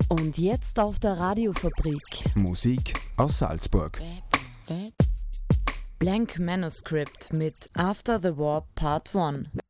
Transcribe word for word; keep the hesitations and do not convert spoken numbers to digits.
Und jetzt auf der Radiofabrik. Musik aus Salzburg. Blank Manuscript mit After the War Part eins.